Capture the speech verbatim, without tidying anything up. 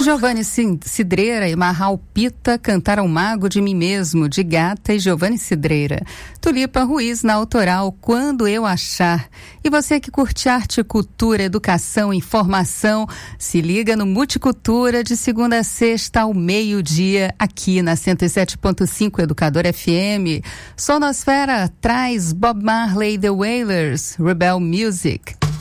Giovanni Cidreira e Marral Pita cantaram Mago de Mim Mesmo, de Gata e Giovanni Cidreira. Tulipa Ruiz na autoral Quando Eu Achar. E você que curte arte, cultura, educação, informação, se liga no Multicultura de segunda a sexta ao meio-dia, aqui na cento e sete ponto cinco Educador F M. Sonosfera traz Bob Marley, The Wailers, Rebel Music.